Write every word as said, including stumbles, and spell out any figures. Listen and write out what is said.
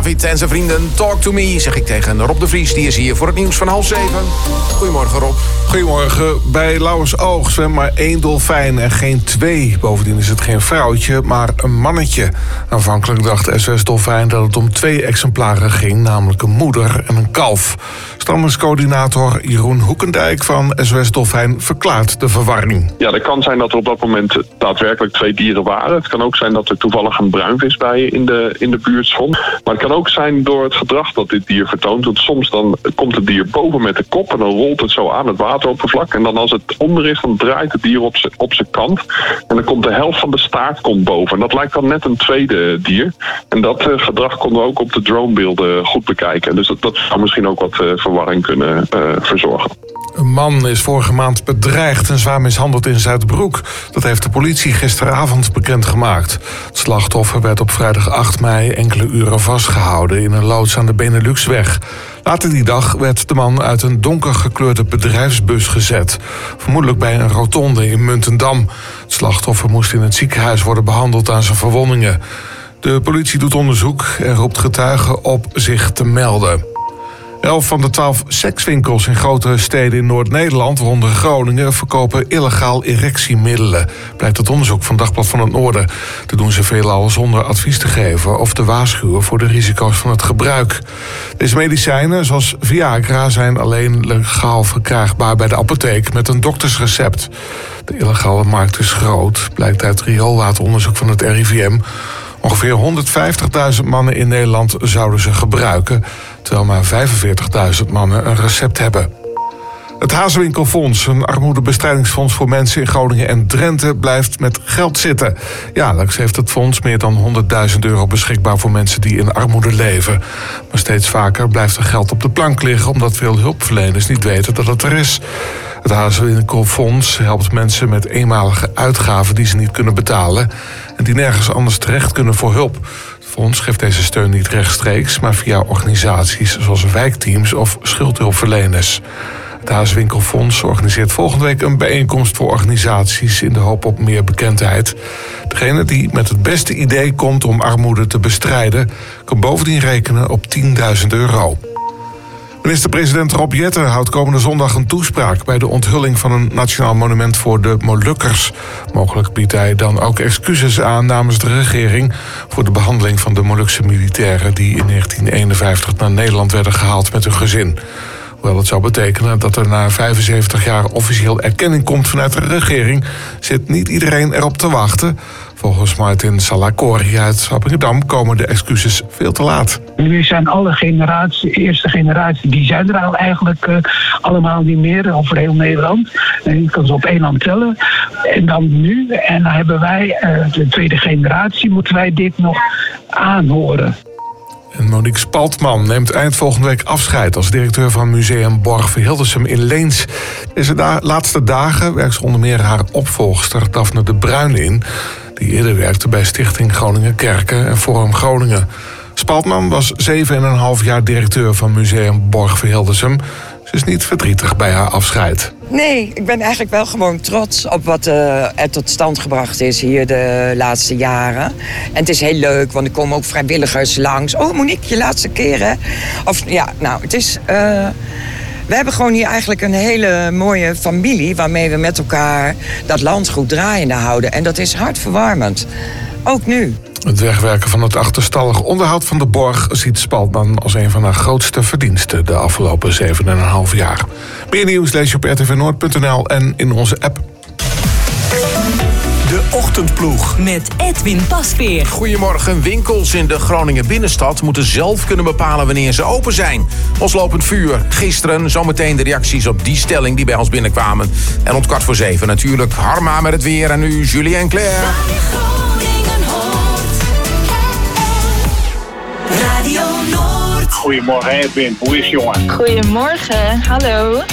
David en zijn vrienden, talk to me, zeg ik tegen Rob de Vries. Die is hier voor het nieuws van half zeven. Goedemorgen, Rob. Goedemorgen. Bij Lauwersoog zwemt maar één dolfijn en geen twee. Bovendien is het geen vrouwtje, maar een mannetje. Aanvankelijk dacht S O S Dolfijn dat het om twee exemplaren ging, namelijk een moeder en een kalf. Stammencoördinator Jeroen Hoekendijk van S O S Dolfijn verklaart de verwarring. Ja, het kan zijn dat er op dat moment daadwerkelijk twee dieren waren. Het kan ook zijn dat er toevallig een bruinvis bij je in de, in de buurt stond. Maar het kan ook zijn door het gedrag dat dit dier vertoont. Want soms dan komt het dier boven met de kop en dan rolt het zo aan het wateroppervlak. En dan als het onder is, dan draait het dier op zijn op zijn kant. En dan komt de helft van de staart komt boven. En dat lijkt dan net een tweede dier. En dat uh, gedrag konden we ook op de dronebeelden goed bekijken. Dus dat, dat zou misschien ook wat uh, verwarring kunnen uh, verzorgen. Een man is vorige maand bedreigd en zwaar mishandeld in Zuidbroek. Dat heeft de politie gisteravond bekendgemaakt. Het slachtoffer werd op vrijdag acht mei enkele uren vastgehouden in een loods aan de Beneluxweg. Later die dag werd de man uit een donker gekleurde bedrijfsbus gezet. Vermoedelijk bij een rotonde in Muntendam. Het slachtoffer moest in het ziekenhuis worden behandeld aan zijn verwondingen. De politie doet onderzoek en roept getuigen op zich te melden. Elf van de twaalf sekswinkels in grote steden in Noord-Nederland, waaronder Groningen, verkopen illegaal erectiemiddelen. Blijkt uit onderzoek van Dagblad van het Noorden. Dat doen ze veelal zonder advies te geven of te waarschuwen voor de risico's van het gebruik. Deze medicijnen, zoals Viagra, zijn alleen legaal verkrijgbaar bij de apotheek met een doktersrecept. De illegale markt is groot, blijkt uit rioolwateronderzoek van het R I V M. Ongeveer honderdvijftigduizend mannen in Nederland zouden ze gebruiken, terwijl maar vijfenveertigduizend mannen een recept hebben. Het Hazewinkelfonds, een armoedebestrijdingsfonds voor mensen in Groningen en Drenthe, blijft met geld zitten. Jaarlijks heeft het fonds meer dan honderdduizend euro beschikbaar voor mensen die in armoede leven. Maar steeds vaker blijft er geld op de plank liggen, omdat veel hulpverleners niet weten dat het er is. Het Hazewinkelfonds helpt mensen met eenmalige uitgaven die ze niet kunnen betalen en die nergens anders terecht kunnen voor hulp. Het fonds geeft deze steun niet rechtstreeks, maar via organisaties zoals wijkteams of schuldhulpverleners. Het Hazewinkelfonds organiseert volgende week een bijeenkomst voor organisaties in de hoop op meer bekendheid. Degene die met het beste idee komt om armoede te bestrijden, kan bovendien rekenen op tienduizend euro. Minister-president Rob Jetten houdt komende zondag een toespraak bij de onthulling van een nationaal monument voor de Molukkers. Mogelijk biedt hij dan ook excuses aan namens de regering voor de behandeling van de Molukse militairen die in negentien eenenvijftig naar Nederland werden gehaald met hun gezin. Hoewel het zou betekenen dat er na vijfenzeventig jaar officieel erkenning komt vanuit de regering, zit niet iedereen erop te wachten. Volgens Martin Salakori uit Swappingedam komen de excuses veel te laat. Nu zijn alle generaties, eerste generatie, die zijn er al eigenlijk uh, allemaal niet meer over heel Nederland. En je kan ze op één hand tellen. En dan nu, en dan hebben wij, uh, de tweede generatie, moeten wij dit nog aanhoren. En Monique Spaltman neemt eind volgende week afscheid als directeur van Museum Borg Hildersum in Leens. Deze da- laatste dagen werkt ze onder meer haar opvolgster Daphne de Bruin in, die eerder werkte bij Stichting Groningen Kerken en Forum Groningen. Spaltman was zeven en een half jaar directeur van Museum Borg Hildersum. Ze is niet verdrietig bij haar afscheid. Nee, ik ben eigenlijk wel gewoon trots op wat uh, er tot stand gebracht is hier de laatste jaren. En het is heel leuk, want er komen ook vrijwilligers langs. Oh, Monique, je laatste keer, hè? Of ja, nou, het is... Uh, we hebben gewoon hier eigenlijk een hele mooie familie waarmee we met elkaar dat land goed draaiende houden. En dat is hartverwarmend. Ook nu. Het wegwerken van het achterstallige onderhoud van de borg ziet Spaltman als een van haar grootste verdiensten de afgelopen zeven en een half jaar. Meer nieuws lees je op r t v noord punt n l en in onze app. De Ochtendploeg met Edwin Pasveer. Goedemorgen. Winkels in de Groningen binnenstad moeten zelf kunnen bepalen wanneer ze open zijn. Ons lopend vuur. Gisteren zometeen de reacties op die stelling die bij ons binnenkwamen. En om kwart voor zeven natuurlijk Harma met het weer en nu Julie en Claire. Radio Noord. Goedemorgen Edwin, hoe is het, jongen? Goedemorgen, hallo.